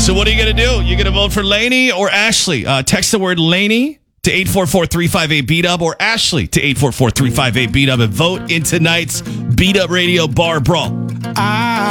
So what are you going to do? You going to vote for Lainey or Ashley? Text the word Lainey to 844-358-BEAT-UP or Ashley to 844-358-BEAT-UP and vote in tonight's Beat Up Radio Bar Brawl.